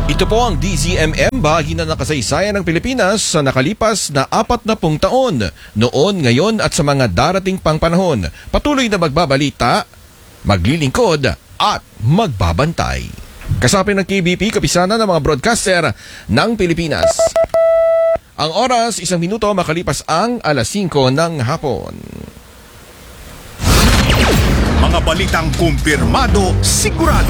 Ito po ang DZMM, bahagi na ng kasaysayan ng Pilipinas sa nakalipas na 40 taon, noon, ngayon at sa mga darating pang panahon. Patuloy na magbabalita, maglilingkod at magbabantay. Kasapin ng KBP, kapisana ng mga broadcaster ng Pilipinas. Ang oras, 1 minuto makalipas ang 5:00 ng hapon. Mga balitang kumpirmado, sigurado,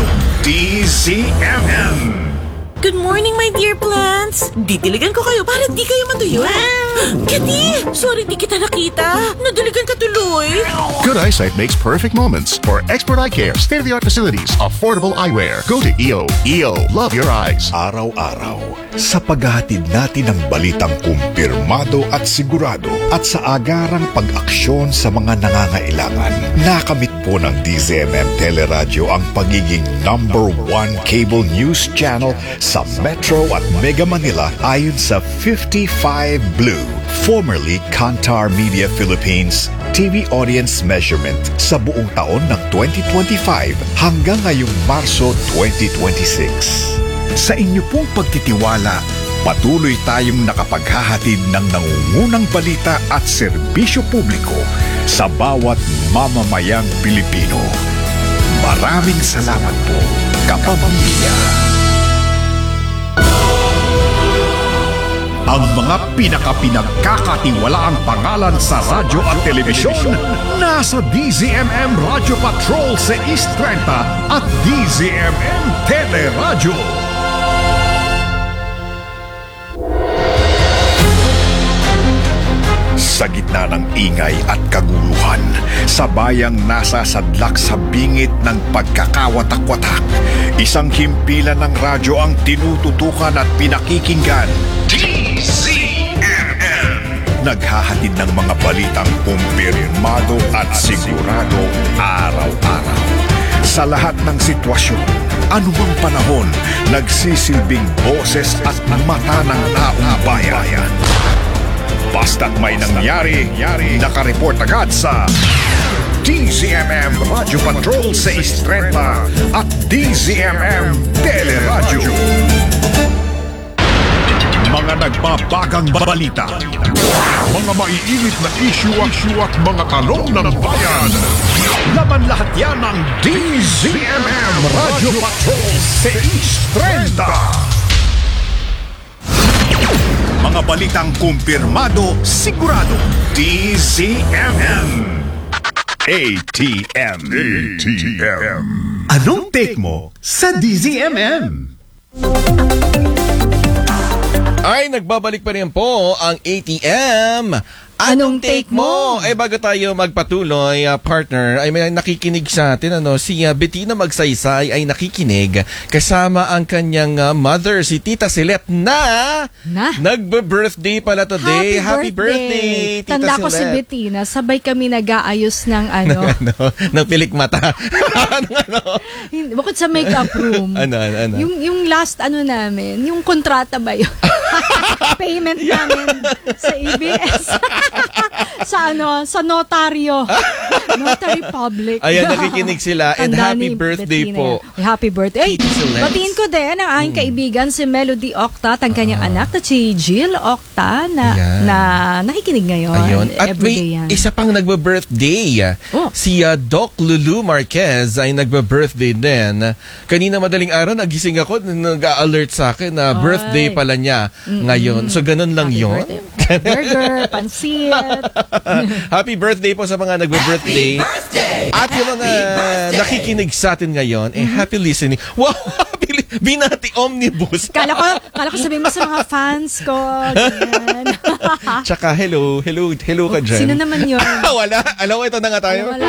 DZMM. Good morning, my dear plants! Didiligan ko kayo para di kayo matuyo. Kati! Sorry di kita nakita. Nadiligan ka tuloy. Good eyesight makes perfect moments. For expert eye care, state-of-the-art facilities, affordable eyewear. Go to EO. EO, love your eyes. Araw-araw, sa paghahatid natin ng balitang kumpirmado at sigurado at sa agarang pag-aksyon sa mga nangangailangan, nakamit po ng DZMM Teleradyo ang pagiging #1 cable news channel sa Metro at Mega Manila ayon sa 55 Blue, formerly Kantar Media Philippines, TV audience measurement sa buong taon ng 2025 hanggang ngayong Marso 2026. Sa inyo pong pagtitiwala, patuloy tayong nakapaghahatid ng nangungunang balita at serbisyo publiko sa bawat mamamayang Pilipino. Maraming salamat po, kapamilya. Ang mga pinagkakatiwalaang pangalan sa radyo at telebisyon nasa DZMM Radio Patrol sa East 30 at DZMM Teleradyo. Sa gitna ng ingay at kaguluhan, sa bayang nasa sadlak sa bingit ng pagkakawatak-watak, isang himpilan ng radyo ang tinututukan at pinakikinggan. DZMM! Naghahatid ng mga balitang kumpirmado at sigurado araw-araw. Sa lahat ng sitwasyon, anumang panahon, nagsisilbing boses at mata ng taong bayan. Basta't may nangyari, nakareport agad sa DZMM Radio Patrol sa Istrenta at DZMM Teleradyo. Mga nagbabagang balita, mga maiinit na issue at mga tanong ng bayan. Laban lahat yan ng DZMM Radio Patrol sa Istrenta. Mga balitang kumpirmado, sigurado, DZMM. ATM. Anong take mo sa DZMM? Ay, nagbabalik pa rin po ang ATM. Anong take mo? Eh, bago tayo magpatuloy, partner, ay may nakikinig sa atin, si Bettina Magsaysay ay nakikinig kasama ang kanyang mother, si Tita Celet na? Nagbe-birthday pala today. Happy birthday, Tita Tanda ko si Celet. Bettina, sabay kami nag-aayos ng ng pilikmata. Bukod sa makeup room. Ano? Yung last namin, yung kontrata ba yun? Payment namin sa ABS. sa notaryo. Notary public. Ayan, nakikinig sila. And happy birthday po. Happy birthday. Ay, batiin ko din ang aking kaibigan si Melody Octa, ang kanyang anak na si Jill Octa na nakikinig ngayon. Ayun. At everyday may isa pang nagbe-birthday. Si Doc Lulu Marquez ay nagbe-birthday din. Kanina madaling araw, nagising ako, nag-alert sa akin na birthday pala niya ngayon. So, ganun lang yun. Burger, pansit. Happy birthday po sa mga nagbe-birthday. At yung mga nakikinig sa atin ngayon, happy listening. Wow! Binati Omnibus. Kala ko sabihin mo sa mga fans ko. Tsaka hello ka dyan. Sino naman yun? Wala. Alam mo, ito na nga tayo. Wala.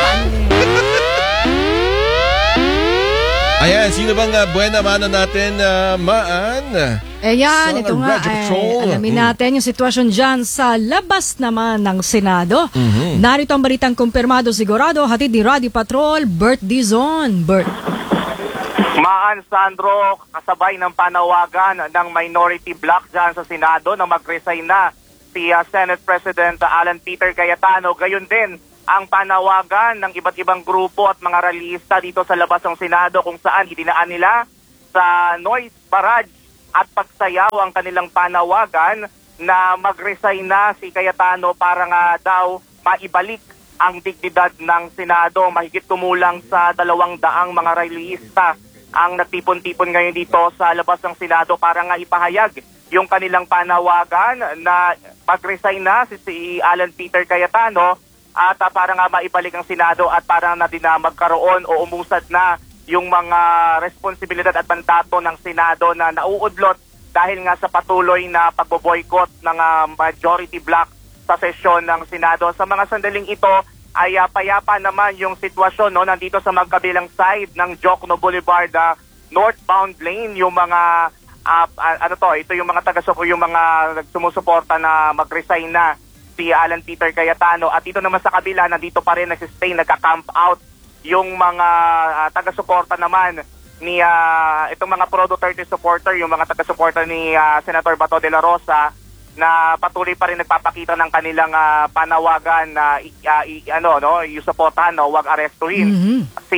Ayan, sino bang buena mano natin, Maan? Ayan, ito nga. Alamin natin yung sitwasyon dyan sa labas naman ng Senado. Narito ang balitang kumpirmado sigurado, hatid ni Radio Patrol, Bert Dizon. Bert. Maan, Sandro, kasabay ng panawagan ng minority bloc dyan sa Senado na mag-resign na si Senate President Alan Peter Cayetano. Gayon din ang panawagan ng iba't ibang grupo at mga realista dito sa labas ng Senado kung saan idinaan nila sa noise barrage at pagsayaw ang kanilang panawagan na mag-resign na si Cayetano para nga daw maibalik ang dignidad ng Senado. Mahigit kumulang sa 200 mga rallyista ang nagtipon-tipon ngayon dito sa labas ng Senado para nga ipahayag yung kanilang panawagan na mag-resign na si Alan Peter Cayetano at para nga maibalik ang Senado at para na din na magkaroon o umusad na yung mga responsibilidad at mandato ng Senado na nauudlot dahil nga sa patuloy na pagboboykot ng majority bloc sa sesyon ng Senado. Sa mga sandaling ito ay payapa naman yung sitwasyon, no, nandito sa magkabilang side ng Jokno Boulevard, northbound lane, yung mga ito yung mga yung mga sumusuporta na mag-resign na si Alan Peter Cayetano, at dito naman sa kabila nandito pa rin nag-stay, nagka-camp out yung mga taga-suporta naman ni itong mga Pro Duterte supporter, yung mga taga-suporta ni Senator Bato de la Rosa, na patuloy pa rin nagpapakita ng kanilang panawagan na yung suportahan, no, wag arestuhin si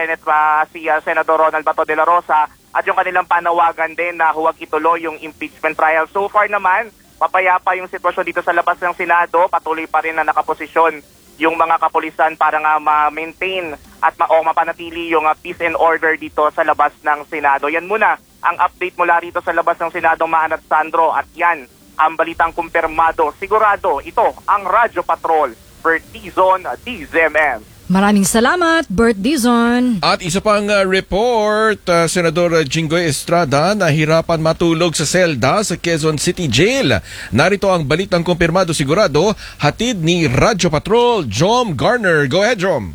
Senador Ronald Bato de la Rosa, at yung kanilang panawagan din na huwag ituloy yung impeachment trial. So far naman, papayapa yung sitwasyon dito sa labas ng Senado. Patuloy pa rin na nakaposisyon yung mga kapulisan para nga ma-maintain at mapanatili yung peace and order dito sa labas ng Senado. Yan muna ang update mula rito sa labas ng Senado, Maan at Sandro, at yan ang balitang kumpirmado, sigurado. Ito ang Radyo Patrol, Bert Dizon, DZMM. Maraming salamat, Bert Dizon. At isa pang report, Senador Jinggoy Estrada nahirapan matulog sa selda sa Quezon City Jail. Narito ang balitang kumpirmado sigurado, hatid ni Radyo Patrol, Jom Garner. Go ahead, Jom.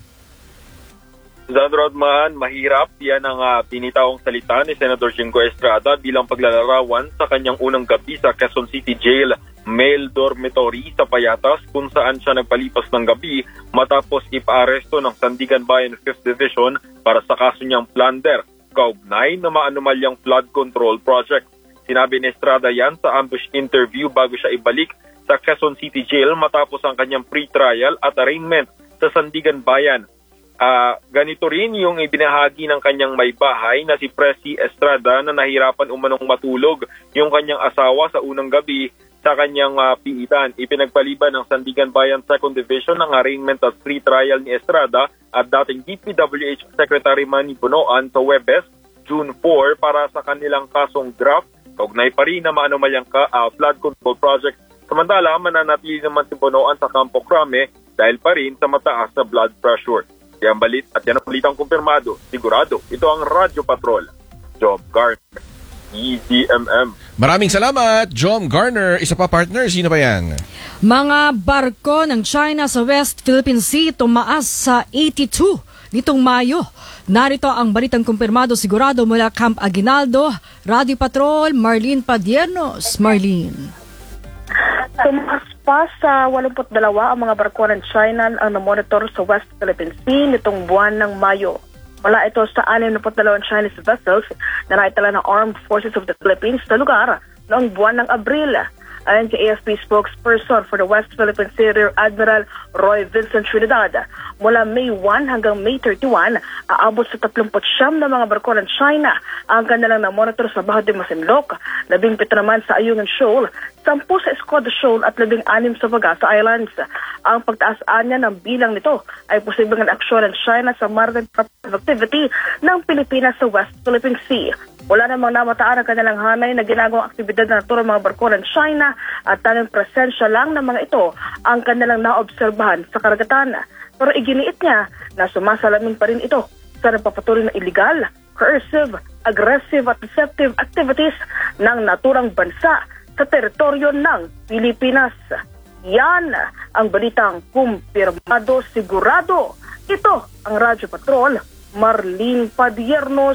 Sandro Adman, mahirap. Yan ang pinitawang salita ni Senador Jinggoy Estrada bilang paglalarawan sa kanyang unang gabi sa Quezon City Jail male dormitory sa Payatas, kung saan siya nagpalipas ng gabi matapos ipaaresto ng Sandigan Bayan 5th Division para sa kaso niyang plunder, kaugnay na maanumalyang flood control project. Sinabi ni Estrada yan sa ambush interview bago siya ibalik sa Quezon City Jail matapos ang kanyang pre-trial at arraignment sa Sandigan Bayan. Ganito rin yung ibinahagi ng kanyang may bahay na si Presi Estrada na nahirapan umanong matulog yung kanyang asawa sa unang gabi sa kanyang piitan. Ipinagpaliban ng Sandigan Bayan 2nd Division ng arraignment at free trial ni Estrada at dating DPWH Secretary Manny Bonoan sa Webes, June 4 para sa kanilang kasong draft. Kaugnay pa rin na maanumalyang flood control project. Samantala, mananatili naman si Bonoan sa Campo Crame dahil pa rin sa mataas na blood pressure. Yan balit at yan ang balitang kumpirmado. Sigurado, ito ang Radyo Patrol. Job Garner, EZMM. Maraming salamat, Jom Garner. Isa pa partner, sino ba yan? Mga barko ng China sa West Philippine Sea tumaas sa 82 nitong Mayo. Narito ang balitang kumpirmado sigurado mula Camp Aguinaldo. Radyo Patrol, Marlene Padiernos. Marlene. Tumaas pa sa 82 ang mga barko ng China ang namonitor sa West Philippine Sea nitong buwan ng Mayo. Wala ito sa 62 Chinese vessels na naitala ng Armed Forces of the Philippines sa lugar noong buwan ng Abril. Ayon kay AFP spokesperson for the West Philippine Sea, Rear Admiral Roy Vincent Trinidad, mula May 1 hanggang May 31, aabot sa 39 na mga barko ng China ang kanilang namonitor sa Baho de Masinloc, 17 naman sa Ayungin Shoal, 10 sa Escoda Shoal at 16 sa Bagasa Islands. Ang pagtaas niya ng bilang nito ay posibleng aksyon ng China sa maritime activity ng Pilipinas sa West Philippine Sea. Wala namang namataan ang kanilang hanay na ginagawang aktibidad na naturang mga barko ng China at tanging presensya lang ng mga ito ang kanilang naobserbahan sa karagatan. Pero iginiit niya na sumasalamin pa rin ito sa nagpapatuloy na illegal, coercive, aggressive at deceptive activities ng naturang bansa sa teritoryo ng Pilipinas. Yan ang balitang kumpirmado sigurado. Ito ang Radyo Patrol, Marlene Padiernos,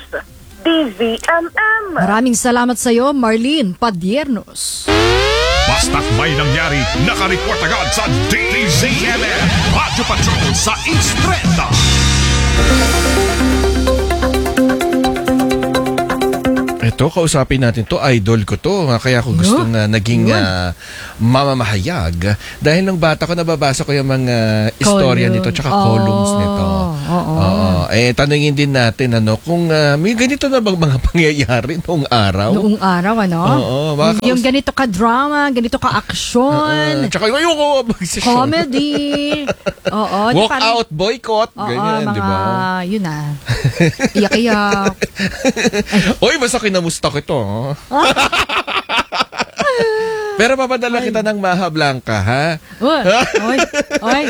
DZMM. Maraming salamat sa iyo, Marlene Padiernos. Basta't may nangyari, nakareport agad sa DZMM. Radyo Patrol sa Instrenta. Ito, kausapin natin to. Idol ko to. Kaya ako gusto na naging mamamahayag. Dahil nung bata ko, nababasa ko yung mga istorya nito tsaka columns nito. Tanungin din natin kung may ganito na bang mga pangyayari noong araw? Noong araw, yung ganito ka-drama, ganito ka-aksyon. Tsaka ayoko magsisyon. Comedy. Walk out, boycott. Ganyan, di ba? Yun na. Iyak-iyak. Oy, basta kinamusta ko ito. Pero papadala kita ng Maha Blanca, ha? Oy.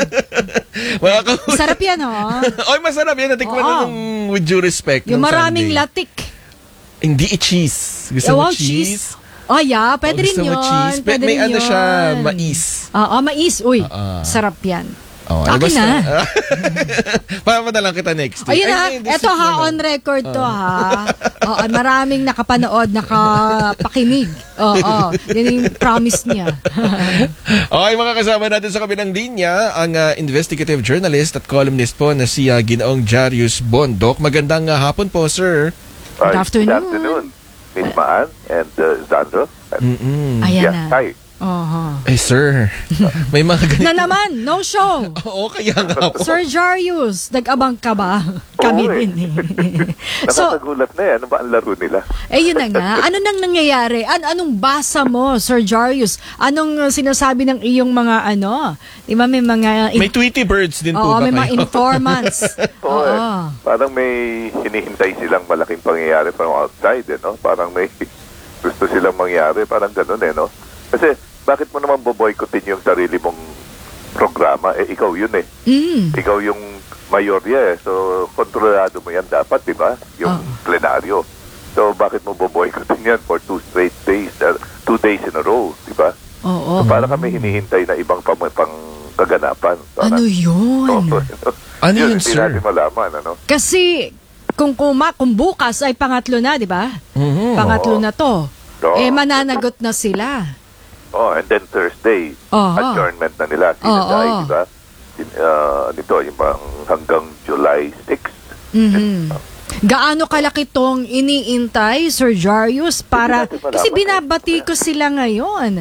Sarap yan, Oy, masarap yan. Natikman na ng with due respect. Yung maraming Sunday. latik. Hindi cheese. Gusto mo cheese? Pwede rin yun. Pwede may rin ano yun. siya, mais. Mais. Uy, sarap yan. Akin na. Papadalang kita next week. Ayun eto on record to maraming nakapanood, nakapakinig. Yan yung promise niya. Okay, mga kasama natin sa kabilang linya, ang investigative journalist at columnist po na si Ginoong Jarius Bondok. Magandang hapon po, sir. Good afternoon. Good afternoon, Miss Maan and Sandro. Ayan na. Hi. Sir, may mga ganito. Na naman, no show. Oo, kaya nga po. Sir Jarius, nag-abang ka ba? Kami din. Nakakagulat na yan. Ano ba ang laro nila? Yun na nga. Ano nang nangyayari? Anong basa mo, Sir Jarius? Anong sinasabi ng iyong mga Di ba may mga... May Tweety Birds din po ba may kayo? mga informants. Parang may hinihintay silang malaking pangyayari from outside, no? Parang may gusto silang mangyari. Parang ganun, no? Kasi, bakit mo naman boboycottin yung sarili mong programa? Ikaw yun, Ikaw yung mayorya, So, kontrolado mo yan dapat, di ba? Yung plenaryo. So, bakit mo boboycottin yan for 2 straight days, 2 days in a row, di ba? So, para kami hinihintay na ibang kaganapan. Ano yun? Ano yun, hindi sir? natin malaman, Kasi, kung bukas ay pangatlo na, di ba? Pangatlo na to. Mananagot na sila. And then Thursday, adjournment na nila. Sinadai, di ba? Nito, yung hanggang July 6. Gaano kalaki tong iniintay, Sir Jarius, para... Kasi binabati ko sila ngayon.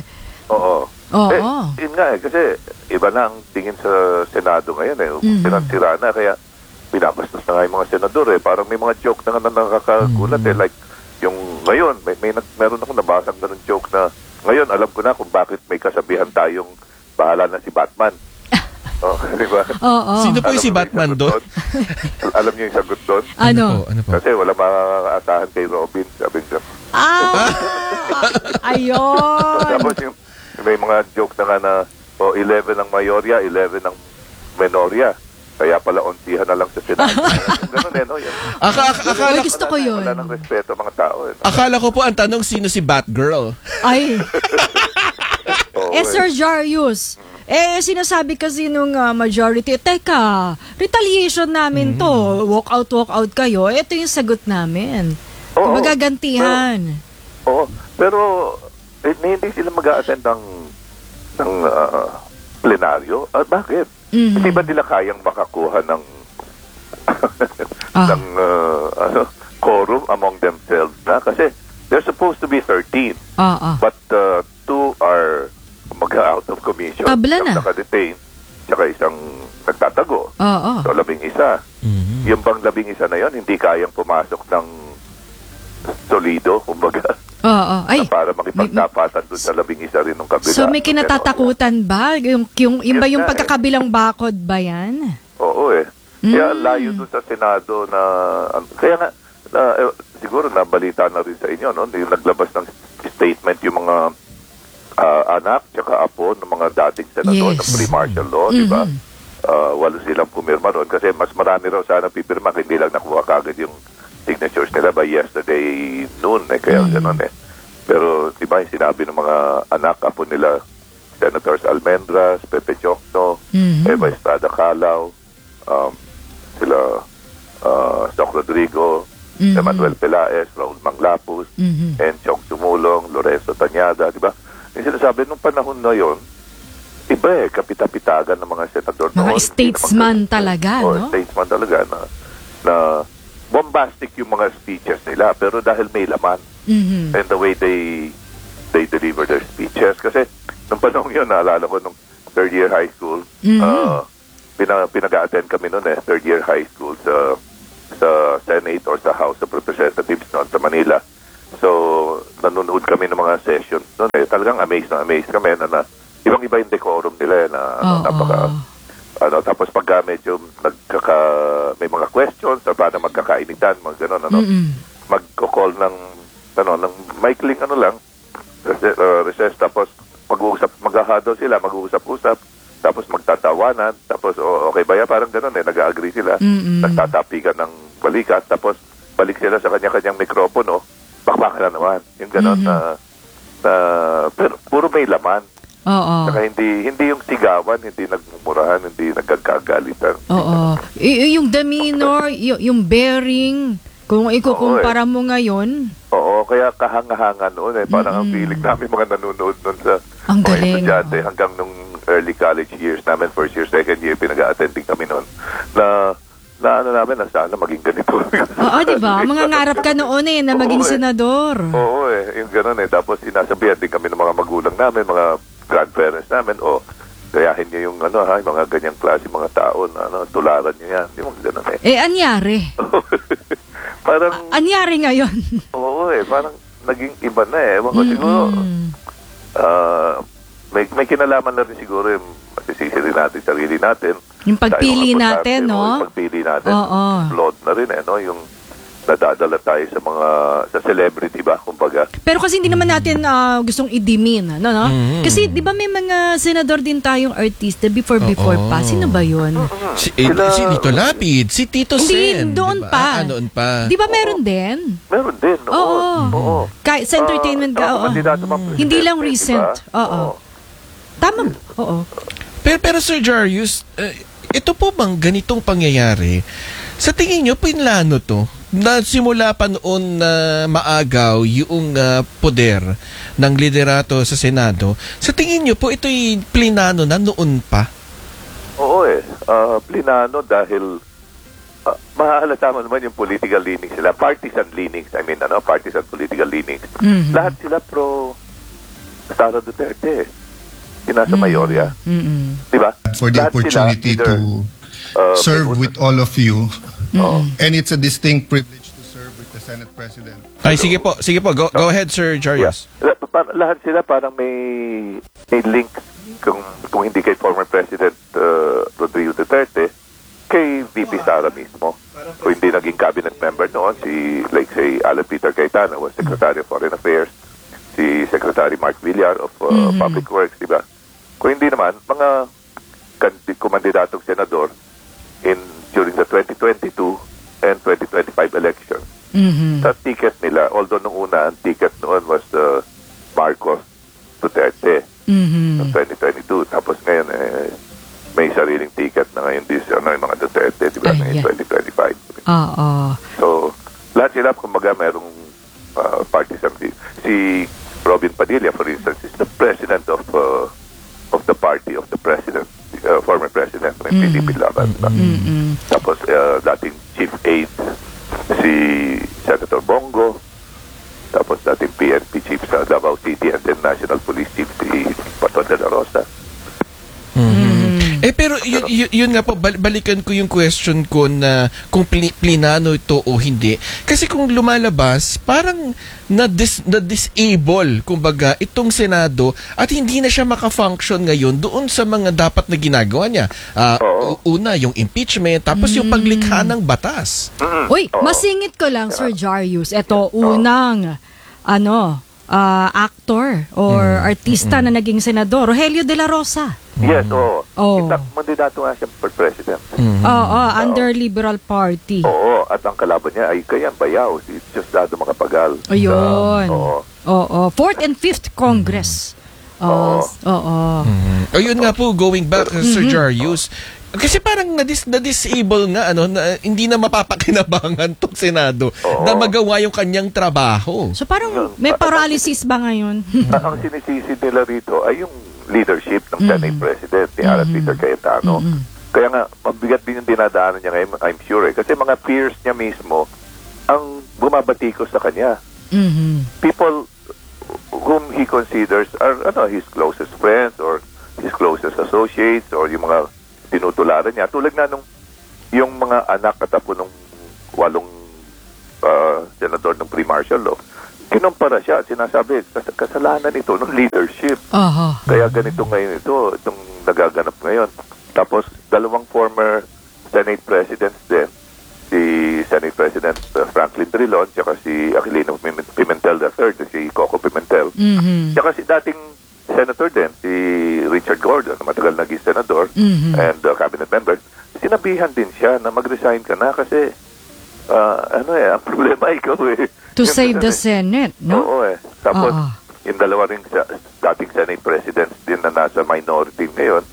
Yun nga kasi iba na ang tingin sa Senado ngayon. Sinansira na, kaya binabastos na nga yung mga senador. Parang may mga joke na nakakagulat. Like, yung ngayon, meron akong nabasang ganun joke na ngayon, alam ko na kung bakit may kasabihan tayong bahala na si Batman. Diba? Sino po yung si Batman doon? Alam niyo yung sagot doon? Ano po? Kasi wala makakaasahan kay Robin. Sabi ko. Ayun! Tapos may mga joke na nga na 11 ang mayorya, 11 ang menorya. Kaya pala ontihan na lang sa Senado. Ganun, Yan. Akala gusto ko yun. Wala ng respeto mga tao. Akala ko po ang tanong, sino si Batgirl? Ay. Sir Jarius, sinasabi kasi nung majority, teka, retaliation namin to. Walk out kayo. Ito yung sagot namin. Magagantihan. Pero hindi sila mag-a-attend ng plenaryo. Bakit? Hindi ba nila kayang makakuha ng quorum among themselves na? Kasi they're supposed to be 13. But 2 are mag-out of commission. Tabla na. Isang naka-detain, tsaka isang nagtatago. So, 11. Yung bang 11 na yon hindi kayang pumasok ng solido, kumbaga. Para makipagtapatan doon sa 11 rin ng kabila. So may kinatatakutan ba? Yung ba yung pagkakabilang bakod ba yan? Oo Kaya layo doon sa Senado na... Kaya nga, siguro nabalita na rin sa inyo, no? Yung naglabas ng statement yung mga anak tsaka apo ng mga dating senador ng pre-martial law, di ba? Walo silang pumirma doon kasi mas marami raw sana pipirma, hindi lang nakuha kagad yung signatures nila by yesterday noon. Kaya ganun Pero diba yung sinabi ng mga anak, apo nila, Senators Almendras, Pepe Chocno, Eva Estrada Calao, sila Soc Rodrigo, Emmanuel Pelaez, Raul Manglapus, Enchong Sumulong, Lorenzo Tañada, diba? Yung sinasabi nung panahon na yon, iba kapita-pitagan ng mga senador mga statesman talaga, no? Statesman talaga na bombastic yung mga speeches nila, pero dahil may laman. and the way they deliver their speeches. Kasi nung panahon yun, naalala ko nung third year high school, pinag-attend kami noon third year high school sa Senate or sa House of Representatives noon sa Manila. So, nanonood kami ng mga sessions noon. Talagang amazed kami na ibang-iba yung decorum nila tapos pagka medyo may mga questions or paano magkakainitan, mga gano'n, magko-call ng maikling recess, tapos mag-uusap-usap, tapos magtatawanan, tapos okay ba yan? Parang gano'n nag-agree sila, nagtatapikan ng balikat, tapos balik sila sa kanya-kanyang mikropono, bakbakan na naman. Yung gano'n pero puro may laman. Saka hindi yung sigawan, hindi nagmumurahan, hindi nagkagalitan. Yung demeanor, yung bearing, kung ikukumpara mo ngayon. Oo, kaya kahanga-hanga noon parang ang feeling namin mga nanonood noon sa mga estudyante hanggang nung early college years namin, first year, second year, pinag-attending kami noon na namin na sana maging ganito. Diba? Mga ngarap ka noon na maging senador. Oo yung gano'n Tapos inasabihan din kami ng mga magulang namin, mga grandparents namin, gayahin niyo yung mga ganyang klase mga tao na tularan niyo yan. Di mo gano'n anyari. Parang anyari ngayon. Oo parang naging iba na siguro may kinalaman na rin siguro yung masisisi rin natin sarili natin. Yung pagpili natin, Yung pagpili natin. Blood na rin yung nadadala tayo sa celebrity ba, kumbaga. Pero kasi hindi naman natin gustong i-demean, no? Kasi di ba may mga senador din tayong artista before pa. Sino ba yun? Si Lito Lapid, si Tito Sen. Hindi, doon pa. Noon pa. Di ba meron din? Meron din, Oo. Kahit sa entertainment hindi lang recent. Tama. Oo. Pero Sir Jarius, ito po bang ganitong pangyayari? Sa tingin nyo, pinlano to? Na simula pa noon na maagaw yung poder ng liderato sa Senado. Sa tingin nyo po, ito'y plinano na noon pa? Oo plinano dahil mahalata mo naman yung political leanings sila. Partisan leanings, partisan political leanings. Lahat sila pro Sara Duterte. Nasa Mayorya. Diba? For the opportunity to serve with all of you. And it's a distinct privilege to serve with the Senate President. Ay, sige po. Go ahead, Sir Jarius. Yeah. Lahat sila parang may link kung hindi kay former President Rodrigo Duterte, kay VP Sara mismo. Kung hindi naging cabinet member noon, si Alan Peter Cayetano was Secretary of Foreign Affairs, si Secretary Mark Villar of Public Works, diba? Kung hindi naman, mga kumandidatong senador during the 2022 and 2025 election. Sa ticket nila, although nung una, ang ticket noon was Marcos Duterte noong 2022. Tapos ngayon, may sariling ticket na ngayon yung mga Duterte, di ba, ngayon 2025. So, lahat sila, kumbaga, merong partisan. Si Robin Padilla, for instance, is the president of the party of the president, former president ng PDP Laban. Tapos dating chief aide si Senator Bongo, tapos dating PNP chief sa Davao City and then National Police Chief si Paton de la Rosa. Pero yun nga po, balikan ko yung question ko na kung plinano ito o hindi. Kasi kung lumalabas, parang na-disable, kumbaga, itong Senado at hindi na siya maka-function ngayon doon sa mga dapat na ginagawa niya. Una, yung impeachment, tapos yung paglikha ng batas. Uy, masingit ko lang, Sir Jarius. Ito, unang, actor or artista na naging senador, Rogelio de la Rosa. Yes, in fact, mandidato nga siya for president. Under Liberal Party. At ang kalaban niya ay Kayan Bayaw, si Diosdado Macapagal. Ayun. Fourth and Fifth Congress. Ayun nga po, going back, Sir Jarius, kasi parang na-disable nga, hindi na mapapakinabangan tong Senado na magawa yung kanyang trabaho. So parang may paralysis ba ngayon? Ang sinisisi nila rito ay yung leadership ng Senate President ni Alan Peter Cayetano. Kaya nga, mabigat din yung dinadaanan niya ngayon, I'm sure. Kasi mga peers niya mismo ang bumabatikos sa kanya. people whom he considers are his closest friends or his closest associates or yung mga tinutularan niya. Tulad nga nung yung mga anak at apo nung 8 senador ng pre-martial law, kinumpara siya at sinasabi, kasalanan ito ng leadership. Kaya ganito ngayon itong nagaganap ngayon. Tapos, 2 former Senate Presidents din, si Senate President Franklin Drilon, tsaka si Aquilino Pimentel III, si Coco Pimentel, tsaka si dating Senator din, si Richard Gordon, matagal naging Senador, and cabinet member, sinabihan din siya na mag-resign ka na kasi ang problema ikaw To save the Senate, no? Oo Tapos, yung 2 ring dating Senate Presidents din na nasa minority ngayon,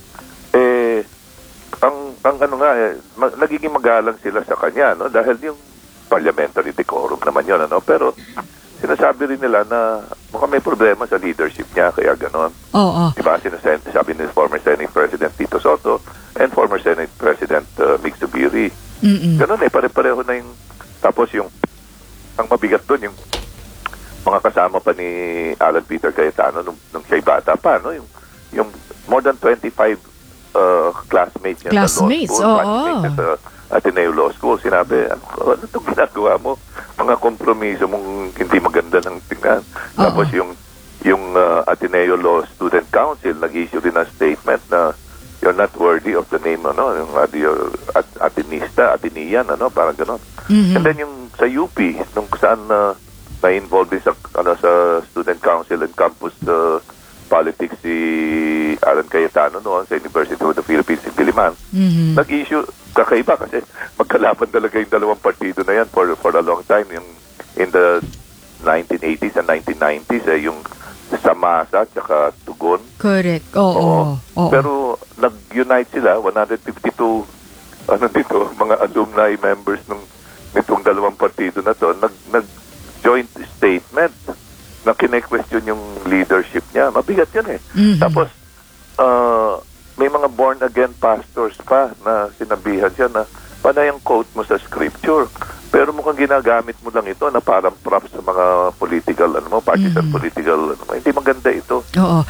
nagiging magalang sila sa kanya, no? Dahil yung parliamentary decorum naman yun, pero sinasabi rin nila na mukhang may problema sa leadership niya, kaya ganon. Diba, sinasabi ni former Senate President Tito Soto and former Senate President Mig Zubiri. Ganon pare-pareho na yung, tapos yung, ang mabigat doon, yung mga kasama pa ni Alan Peter Cayetano nung siya'y bata pa, no? Yung more than 25 classmates niya sa law school, sa Ateneo Law School, sinabi, ano itong ginagawa mo? Mga kompromiso mong hindi maganda ng tingnan. Tapos yung Ateneo Law Student Council nag-issue din ng statement na you're not worthy of the name, yung Atenian, parang gano'n. And then yung sa UP, nung saan na-involved din sa Student Council and Campus Politics si Alan Cayetano noon sa University of the Philippines in Diliman, nag-issue, kakaiba kasi magkalaban talaga yung 2 partido na yan for a long time, yung in the 1980s and 1990s, yung Samasa at Tugon. Correct, Pero nag-unite sila, 152 mga alumni members nitong 2 partido na to, nag-joint statement na kine-question yung leadership niya. Mabigat yun Tapos, may mga born-again pastors pa na sinabihan siya na panay ang quote mo sa scripture. Pero mukhang ginagamit mo lang ito na parang props sa mga political, partisan political, hindi maganda ito.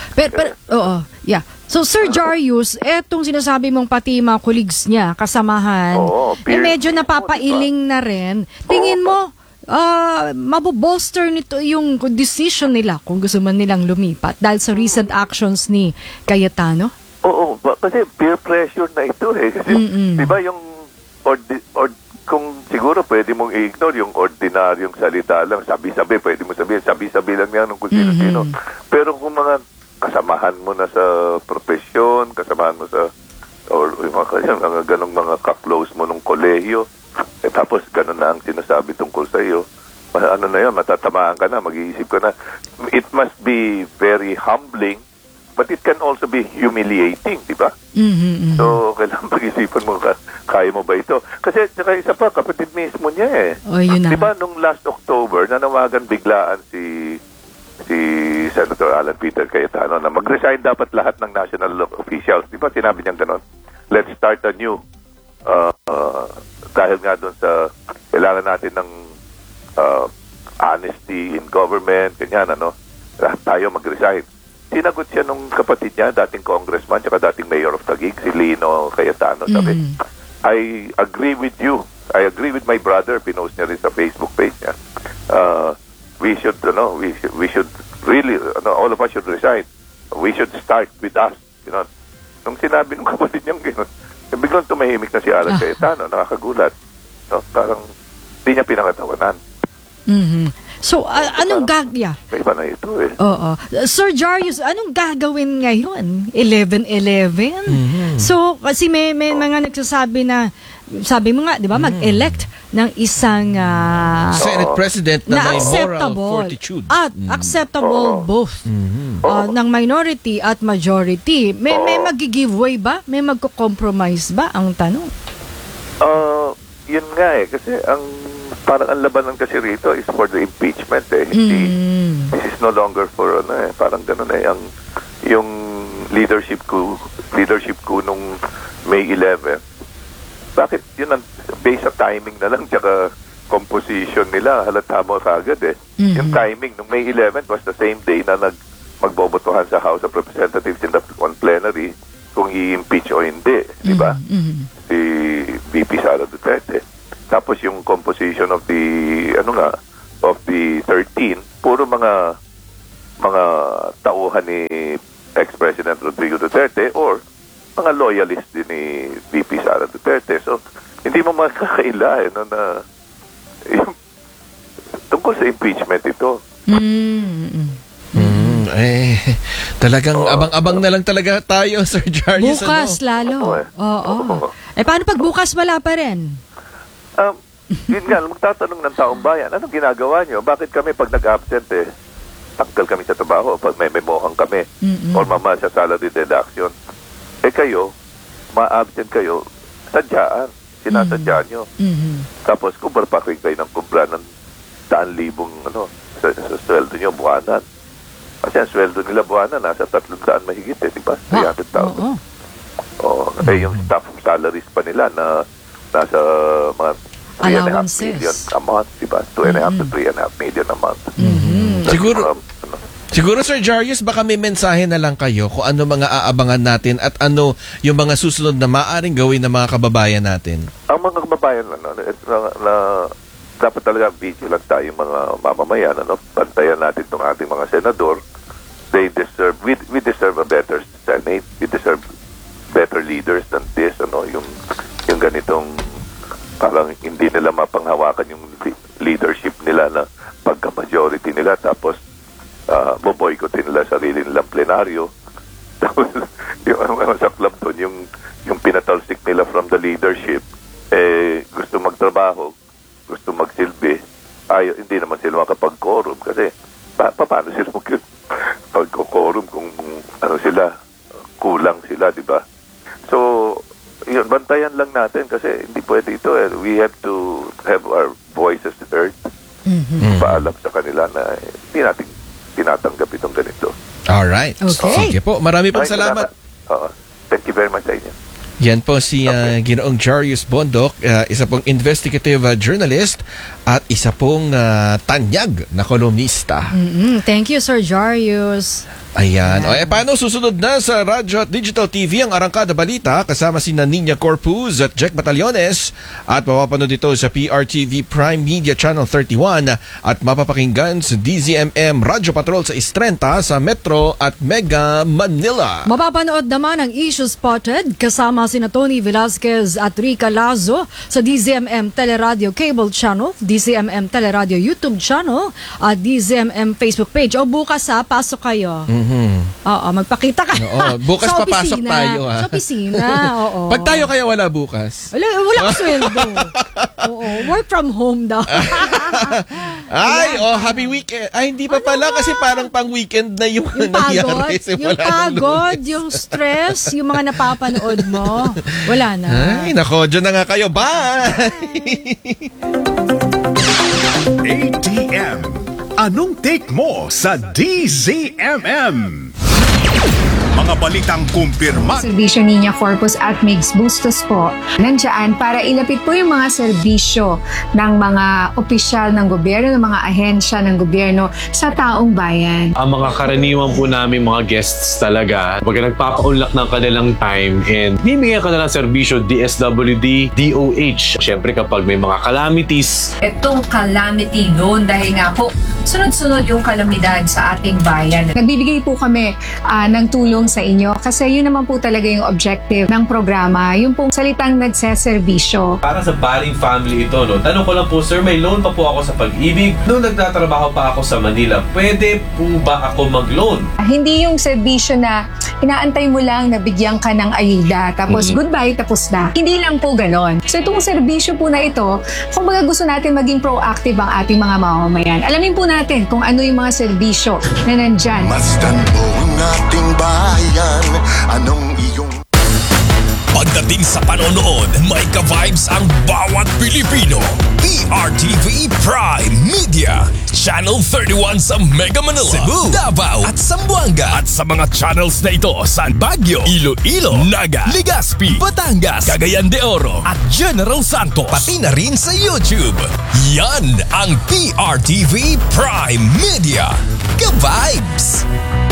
So, Sir Jarius, etong sinasabi mong pati mga colleagues niya, kasamahan, medyo napapailing na rin. Tingin mo, mabobolster nito yung decision nila kung gusto man nilang lumipat dahil sa recent actions ni Cayetano? Kasi peer pressure na ito Kasi, di ba yung kung siguro pwede mong i-ignore yung ordinaryong salita lang, sabi-sabi, pwede mo sabihin, sabi-sabi lang yan ng kung sino-sino. Pero kung mga kasamahan mo na sa profesyon, kasamahan mo sa, or yung mga ganong mga ka-close mo nung kolehiyo, tapos gano'n na ang sinasabi tungkol sa iyo, matatamaan ka na, mag-iisip ka na. It must be very humbling, but it can also be humiliating, di ba? So, kailangan pag-isipan mo, kaya mo ba ito? Kasi, saka isa pa, kapatid mismo niya Di ba, nung last October, nanawagan biglaan si Senator Alan Peter Cayetano na mag-resign dapat lahat ng national officials. Di ba, sinabi niya gano'n? Let's start anew. Dahil nga doon sa kailangan natin ng honesty in government, ganyan, tayo mag-resign. Sinagot siya nung kapatid niya, dating congressman, tsaka dating mayor of Taguig, si Lino Cayetano. Sabi, I agree with you. I agree with my brother. Pinost niya rin sa Facebook page niya. We should really, all of us should resign. We should start with us. Nung sinabi ng kapatid niya, biglang tumahimik na si Alan Cayetano, nakakagulat. Parang hindi niya pinangatawanan. So, anong gagawin? May iba na ito Sir Jarius, anong gagawin ngayon? 11-11? So, kasi may mga nagsasabi na, sabi mo nga, di ba, mag-elect ng isang Senate President na may moral fortitude. At acceptable both ng minority at majority. May mag-giveaway ba? May magko-compromise ba? Ang tanong. Yun nga kasi parang ang labanan kasi rito is for the impeachment this is no longer for parang ganun yung leadership coup nung May 11. Bakit yun based sa timing na lang tsaka composition nila, halata mo kagad eh. Yung timing, nung May 11 was the same day na magbobotohan sa House of Representatives in the on plenary kung i-impeach o hindi, di ba? Si VP Sara Duterte. Tapos yung composition of the, of the 13, puro mga tauhan ni ex-President Rodrigo Duterte or mga loyalist din ni VP Sara Duterte. So, hindi mo makakaila na yung, tungkol sa impeachment ito. Talagang abang-abang na lang talaga tayo, Sir Jarius. Bukas lalo. Oo. Paano pag bukas wala pa rin? Yun nga, magtatanong ng taong bayan, anong ginagawa nyo? Bakit kami pag nag-absent tanggal kami sa trabaho pag may memohang kami or mama sa salary deduction? Kayo, ma-absent kayo, sadyaan. Sinasadya nyo. Tapos, kumpara-pakwing kayo ng kumpra ng 100,000 sa sweldo nyo buwanan. Kasi ang sweldo nila buwanan, nasa 300 mahigit di ba? 300,000. Yung staff salaries pa nila na nasa mga 3.5 million a month, di ba? 2.5 to 3.5 million a month. Siguro, Sir Jarius, baka may mensahe na lang kayo kung ano mga aabangan natin at ano yung mga susunod na maaring gawin ng mga kababayan natin. Ang mga kababayan, dapat talaga vigilant tayong mga mamamayan. Bantayan natin itong ating mga senador. They deserve, we deserve a better Senate. We deserve better leaders than this. Yung ganitong, parang hindi nila mapanghawakan yung leadership nila na pagka-majority nila. Tapos, boboycottin nila sarili nilang plenaryo. Tapos, yung saklap doon, yung pinatalsik nila from the leadership, gusto magtrabaho, gusto magsilbi, hindi naman sila makapag-quorum kasi paano sila mag-quorum kung sila, kulang sila, di ba? So, yun, bantayan lang natin kasi hindi pwede ito. We have to have our voices heard. Paalam sa kanila na hindi natin tinatanggap itong ganito. Alright. Okay. Sige po. Marami pong salamat. Thank you very much sa inyo. Yan po si Ginoong Jarius Bondok, isa pong investigative journalist at isa pong tanyag na kolumnista. Thank you, Sir Jarius. Ayan. Paano susunod na sa Radyo at Digital TV ang Arangkada Balita kasama si Nina Corpuz at Jack Batallones at mapapanood ito sa PRTV Prime Media Channel 31 at mapapakinggan sa DZMM Radyo Patrol sa Istrenta sa Metro at Mega Manila. Mapapanood naman ang Issue Spotted kasama sina Tony Velasquez at Rica Lazo sa DZMM Teleradio Cable Channel, DZMM Teleradio YouTube Channel at DZMM Facebook page. Bukas pasok kayo. Oo, magpakita ka. Bukas sa papasok tayo. Sa opisina, oo. Pag tayo kaya wala bukas. Wala kang sweldo. Work from home daw. Happy weekend. Hindi pa pala kasi parang pang weekend na yung nangyari. Yung pagod, yung stress, yung mga napapanood mo. Wala na. Nako, dyan na nga kayo. Bye! ATM. Anong take mo sa DZMM? Mga balitang kumpirma. Serbisyo Niña Corpus at Migs Bustos po nandiyan para ilapit po yung mga serbisyo ng mga opisyal ng gobyerno, ng mga ahensya ng gobyerno sa taong bayan. Ang mga karaniwan po namin mga guests talaga, pag nagpapaunlak ng kanilang time and bibigyan ka na ng serbisyo DSWD, DOH. Siyempre kapag may mga calamities. Itong calamity loan dahil nga po sunod-sunod yung kalamidad sa ating bayan. Nagbibigay po kami ng tulong sa inyo kasi yun naman po talaga yung objective ng programa, yung pong salitang nagseserbisyo. Para sa Baling family ito, tanong ko lang po, sir, may loan pa po ako sa Pag-ibig. Noong nagtatrabaho pa ako sa Manila, pwede po ba ako mag-loan? Hindi yung serbisyo na inaantay mo lang na bigyan ka ng ayuda tapos goodbye, tapos na. Hindi lang po ganon. So itong serbisyo po na ito, kung baga gusto natin maging proactive ang ating mga mamamayan, alamin po natin kung ano yung mga serbisyo na nandyan. Masdan mo ang ating bayan, anong iyong... Pagdating sa panonood, may ka-vibes ang bawat Pilipino. PRTV Prime Media, Channel 31 sa Mega Manila, Cebu, Davao at Zamboanga. At sa mga channels na ito sa Baguio, Iloilo, Naga, Legazpi, Batangas, Cagayan de Oro at General Santos. Pati na rin sa YouTube. Yan ang PRTV Prime Media. Ka-vibes!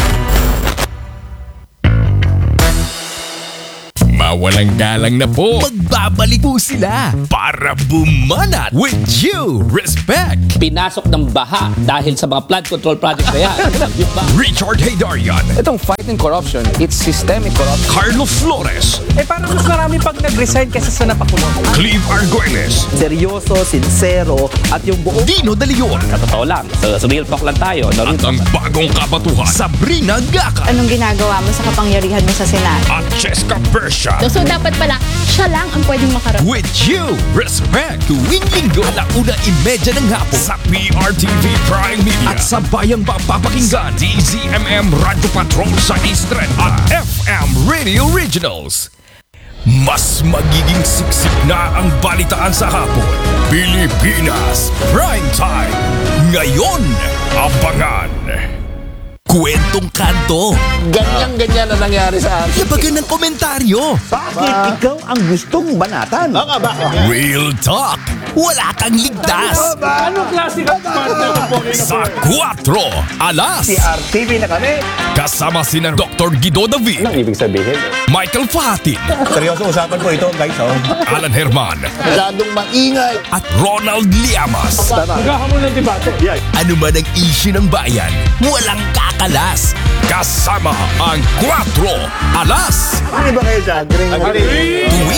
Mawalang galang na po. Magbabalik po sila para bumanat with due respect. Pinasok ng baha dahil sa mga flood control project na yan. Richard Haydarian. Itong fighting corruption, it's systemic corruption. Carlo Flores. Parang mas marami pag nag-resign kasi sa napakulong. Clive Argoines. Seryoso, sincero, at yung buo. Dino De Leon. Sa totoo lang, sa real talk lang tayo. At ang bagong kabatuhan, Sabrina Gaca. Anong ginagawa mo sa kapangyarihan mo sa Senado? At Jessica Persia. So dapat pala, siya lang ang pwedeng makaroon. With due respect, tuwing linggo, 1:30 ng hapon sa PRTV Prime Media at sa bayang mapapakinggan, DZMM Radio Patrol sa Eastern at FM Radio Originals. Mas magiging siksik na ang balitaan sa hapon. Pilipinas Prime Time. Ngayon, abangan. Kwentong kanto. Ganyan-ganyan na nangyari sa akin. Labagan ng komentaryo. Bakit ikaw ang gustong banatan? Real talk. Wala kang ligtas. Anong klase ng partner po? Sa 4 alas. RTV na kami. Kasama sina Dr. Guido David. Anong ibig sabihin? Michael Fahatin. Seryoso usapan po ito, guys. Alan Herman. Masyadong maingay. At Ronald Llamas. Naghahamon ng debate. Ano man ang issue ng bayan, walang kakalas. Kasama ang 4 alas. Ano ba kayo dyan? Tuwing